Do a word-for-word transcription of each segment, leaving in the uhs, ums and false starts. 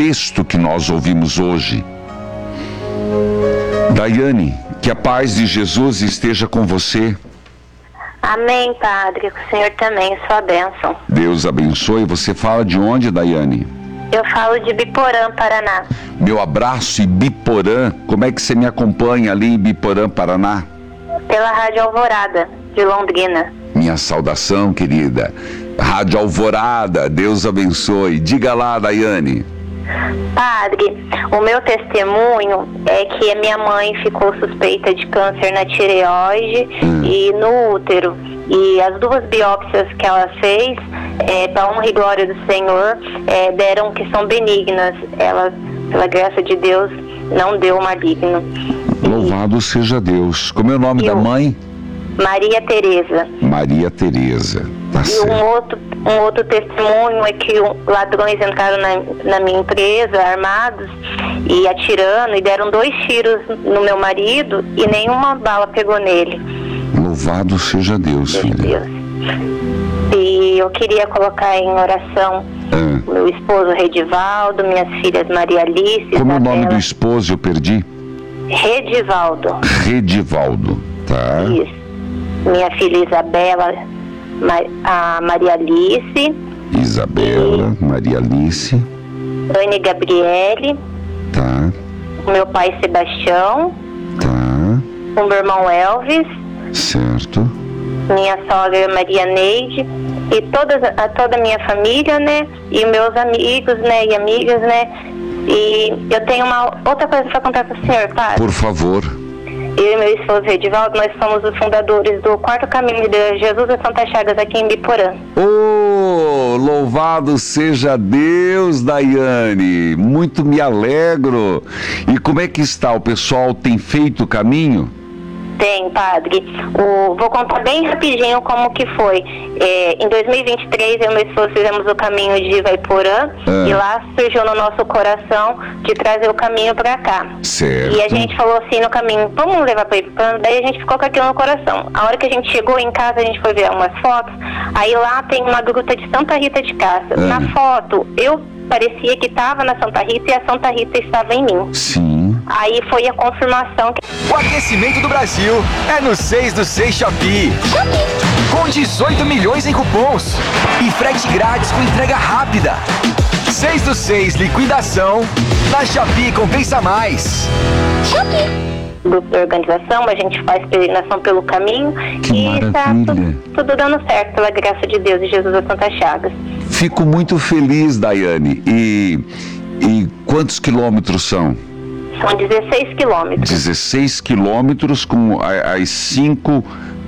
texto que nós ouvimos hoje. Daiane, que a paz de Jesus esteja com você. Amém, Padre. O Senhor também, sua bênção. Deus abençoe. Você fala de onde, Daiane? Eu falo de Biporã, Paraná. Meu abraço, Ibiporã. Como é que você me acompanha ali em Ibiporã, Paraná? Pela Rádio Alvorada, de Londrina. Minha saudação, querida. Rádio Alvorada, Deus abençoe. Diga lá, Daiane. Padre, o meu testemunho é que a minha mãe ficou suspeita de câncer na tireoide hum. e no útero. E as duas biópsias que ela fez, é, para honra e glória do Senhor, é, deram que são benignas. Ela, pela graça de Deus, não deu maligno. Louvado e... seja Deus. Como é o nome e da mãe? Maria Tereza. Maria Tereza. Tá e certo. um outro, um outro testemunho é que ladrões entraram na, na minha empresa, armados, e atirando, e deram dois tiros no meu marido, e nenhuma bala pegou nele. Louvado seja Deus, Deus, filha. Deus. E eu queria colocar em oração ah. meu esposo Redivaldo, minhas filhas Maria Alice. Como é o nome Isabela. do esposo? Eu perdi. Redivaldo. Redivaldo, tá. Isso. Minha filha Isabela, a Maria Alice. Isabela, e... Maria Alice. Anne Gabriele. Tá. O meu pai Sebastião. Tá. O meu irmão Elvis. Certo. Minha sogra Maria Neide. E toda, a, toda a minha família, né? E meus amigos, né? E amigas, né? E eu tenho uma outra coisa para contar para o senhor, padre. Por favor. Eu e meu esposo Redivaldo, nós somos os fundadores do Quarto Caminho de Jesus a Santa Chagas aqui em Biporã. Oh, louvado seja Deus, Daiane. Muito me alegro. E como é que está? O pessoal tem feito o caminho? Tem, padre. O, vou contar bem rapidinho como que foi. É, em dois mil e vinte e três, eu e meu esposo fizemos o caminho de Ivaiporã ah. e lá surgiu no nosso coração de trazer o caminho para cá. Certo. E a gente falou assim no caminho, vamos levar para Ivaiporã? Daí a gente ficou com aquilo no coração. A hora que a gente chegou em casa, a gente foi ver umas fotos, aí lá tem uma gruta de Santa Rita de Cássia. Ah. Na foto, eu parecia que estava na Santa Rita e a Santa Rita estava em mim. Sim. Aí foi a confirmação que... O aquecimento do Brasil é no seis do seis Shopee. Com dezoito milhões em cupons e frete grátis com entrega rápida. seis do seis liquidação na Shopee Compensa Mais. Grupo de organização, a gente faz peregrinação pelo caminho. Que e maravilha. Tá tudo, tudo dando certo pela graça de Deus e Jesus da Santa Chagas. Fico muito feliz, Daiane. E, e quantos quilômetros são? São dezesseis quilômetros. dezesseis quilômetros com as cinco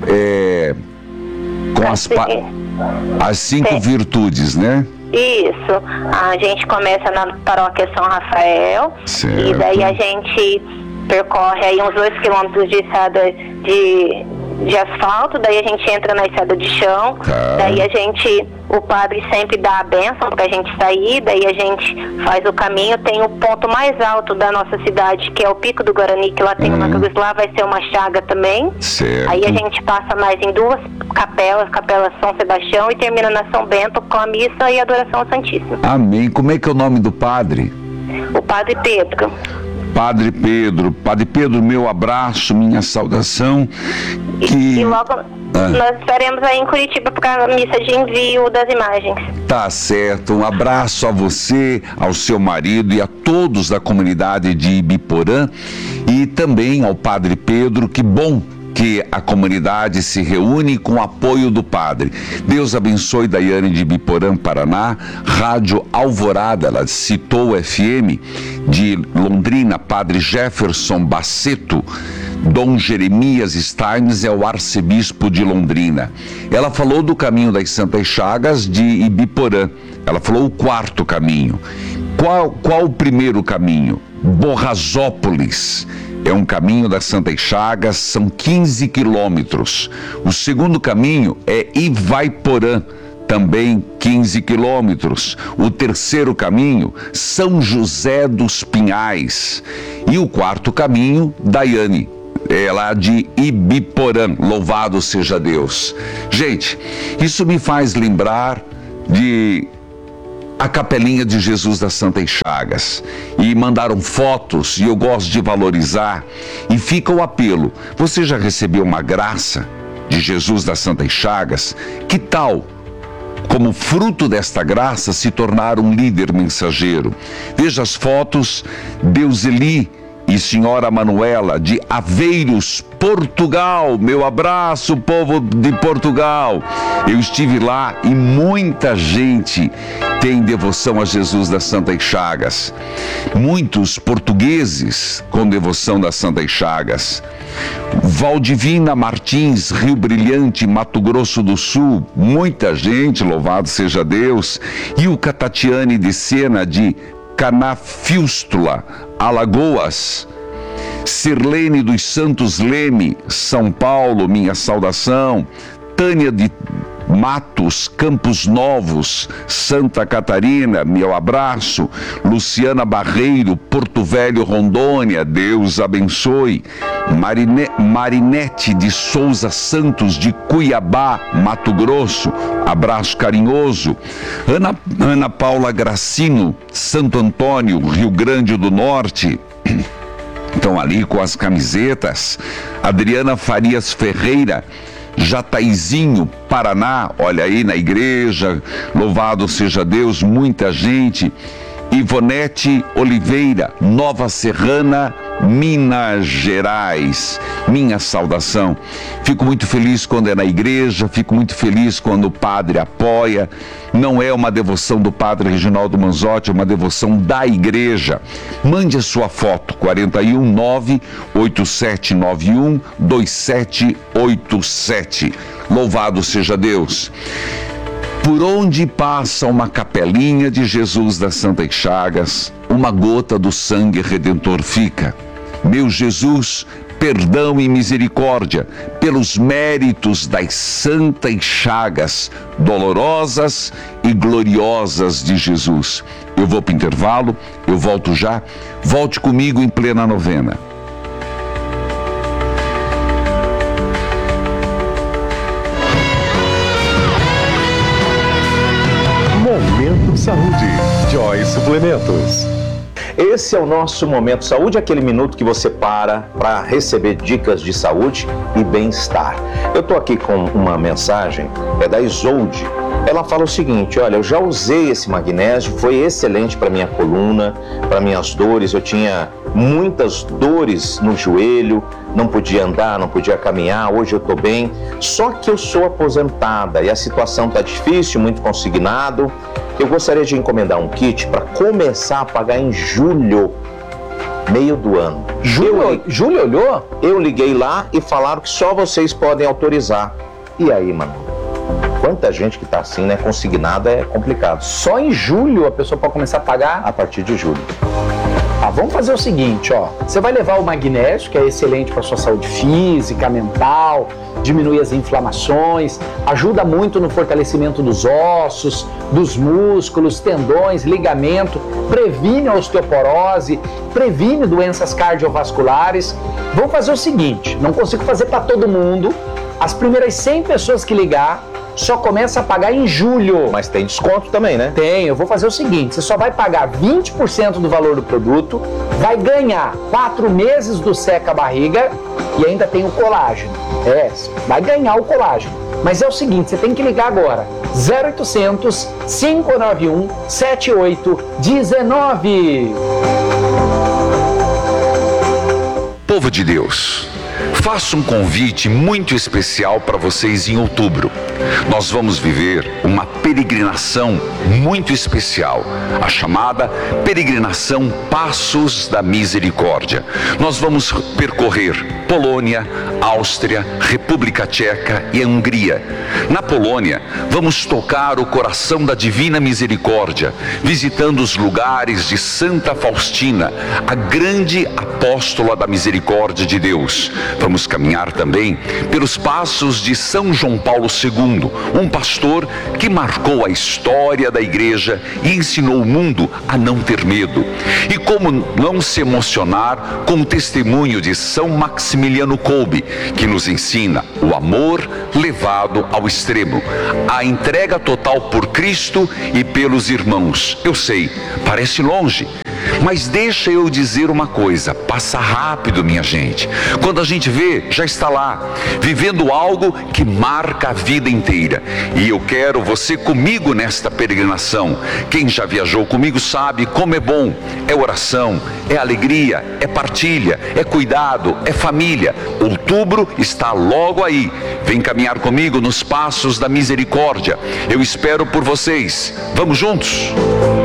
é, com as, pa, as cinco Sim. virtudes, né? Isso. A gente começa na paróquia São Rafael. Certo. E daí a gente percorre aí uns dois quilômetros de estrada de, de asfalto, daí a gente entra na estrada de chão, tá. Daí a gente, o padre sempre dá a bênção pra gente sair, daí a gente faz o caminho, tem o ponto mais alto da nossa cidade, que é o Pico do Guarani, que lá tem hum. uma cruz, lá vai ser uma chaga também. Certo. Aí a gente passa mais em duas capelas, Capela São Sebastião, e termina na São Bento com a missa e a adoração ao Santíssimo. Amém. Como é que é o nome do padre? O Padre Pedro. Padre Pedro, Padre Pedro, meu abraço, minha saudação. Que... E, e logo ah. nós estaremos aí em Curitiba para a missa de envio das imagens. Tá certo, um abraço a você, ao seu marido e a todos da comunidade de Ibiporã e também ao Padre Pedro. Que bom que a comunidade se reúne com o apoio do padre. Deus abençoe Daiane de Ibiporã, Paraná. Rádio Alvorada, ela citou o F M de Londrina, Padre Jefferson Baceto. Dom Jeremias Steins é o arcebispo de Londrina. Ela falou do caminho das Santas Chagas de Ibiporã. Ela falou o quarto caminho. Qual, qual o primeiro caminho? Borrazópolis. É um caminho das Santas Chagas, são quinze quilômetros. O segundo caminho é Ivaiporã, também quinze quilômetros. O terceiro caminho, São José dos Pinhais. E o quarto caminho, Daiane, é lá de Ibiporã. Louvado seja Deus. Gente, isso me faz lembrar de a capelinha de Jesus das Santas Chagas e mandaram fotos, e eu gosto de valorizar, e fica o apelo: você já recebeu uma graça de Jesus das Santas Chagas? Que tal, como fruto desta graça, se tornar um líder mensageiro? Veja as fotos, Deuseli e senhora Manuela, de Aveiros, Portugal. Meu abraço, povo de Portugal. Eu estive lá e muita gente tem devoção a Jesus das Santas Chagas. Muitos portugueses com devoção das Santas Chagas. Valdivina Martins, Rio Brilhante, Mato Grosso do Sul. Muita gente, louvado seja Deus. E o Catatiane de Sena, de Canafiústula, Alagoas. Sirlene dos Santos Leme, São Paulo, minha saudação. Tânia de Matos, Campos Novos, Santa Catarina, meu abraço. Luciana Barreiro, Porto Velho, Rondônia, Deus abençoe. Marine, Marinete de Souza Santos, de Cuiabá, Mato Grosso, abraço carinhoso. Ana, Ana Paula Gracino, Santo Antônio, Rio Grande do Norte, estão ali com as camisetas. Adriana Farias Ferreira, Jataizinho, Paraná, olha aí na igreja, louvado seja Deus, muita gente. Ivonete Oliveira, Nova Serrana, Minas Gerais, minha saudação. Fico muito feliz quando é na igreja, fico muito feliz quando o padre apoia. Não é uma devoção do padre Reginaldo Manzotti, é uma devoção da igreja. Mande a sua foto, quatro um nove, oito sete nove um, dois sete oito sete. Louvado seja Deus. Por onde passa uma capelinha de Jesus das Santas Chagas, uma gota do sangue redentor fica. Meu Jesus, perdão e misericórdia pelos méritos das Santas Chagas dolorosas e gloriosas de Jesus. Eu vou para o intervalo, eu volto já. Volte comigo em plena novena. Momento Saúde, Joy Suplementos. Esse é o nosso Momento Saúde, aquele minuto que você para para receber dicas de saúde e bem-estar. Eu estou aqui com uma mensagem, é da Isolde. Ela fala o seguinte: olha, eu já usei esse magnésio, foi excelente para minha coluna, para minhas dores. Eu tinha muitas dores no joelho, não podia andar, não podia caminhar. Hoje eu estou bem, só que eu sou aposentada e a situação está difícil, muito consignado. Eu gostaria de encomendar um kit para começar a pagar em julho, meio do ano. Julho, eu, julho olhou? Eu liguei lá e falaram que só vocês podem autorizar. E aí, mano? Quanta gente que tá assim, né? Consignada é complicado. Só em julho a pessoa pode começar a pagar? A partir de julho. Ah, vamos fazer o seguinte, ó. Você vai levar o magnésio, que é excelente para sua saúde física, mental, diminui as inflamações, ajuda muito no fortalecimento dos ossos, dos músculos, tendões, ligamento, previne a osteoporose, previne doenças cardiovasculares. Vamos fazer o seguinte, não consigo fazer para todo mundo. As primeiras cem pessoas que ligar, só começa a pagar em julho. Mas tem desconto também, né? Tem, eu vou fazer o seguinte, você só vai pagar vinte por cento do valor do produto, vai ganhar quatro meses do seca-barriga e ainda tem o colágeno. É, vai ganhar o colágeno. Mas é o seguinte, você tem que ligar agora, zero oitocentos, cinco nove um, sete oito um nove. Povo de Deus, faço um convite muito especial para vocês em outubro. Nós vamos viver uma peregrinação muito especial, a chamada Peregrinação Passos da Misericórdia. Nós vamos percorrer Polônia, Áustria, República Tcheca e Hungria. Na Polônia, vamos tocar o coração da Divina Misericórdia, visitando os lugares de Santa Faustina, a grande apóstola da misericórdia de Deus. Vamos caminhar também pelos passos de São João Paulo segundo, um pastor que marcou marcou a história da igreja e ensinou o mundo a não ter medo. E como não se emocionar com o testemunho de São Maximiliano Kolbe, que nos ensina o amor levado ao extremo, a entrega total por Cristo e pelos irmãos. Eu sei, parece longe, mas deixa eu dizer uma coisa, passa rápido, minha gente. Quando a gente vê, já está lá, vivendo algo que marca a vida inteira. E eu quero você comigo nesta peregrinação. Quem já viajou comigo sabe como é bom. É oração, é alegria, é partilha, é cuidado, é família. Outubro está logo aí. Vem caminhar comigo nos passos da misericórdia. Eu espero por vocês. Vamos juntos?